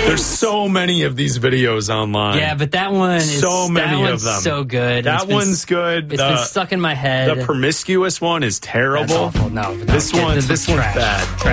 There's so many of these videos online. Yeah, but that one is so good. That one's good. It's been stuck in my head. The promiscuous one is terrible. That's awful. No, this one's bad.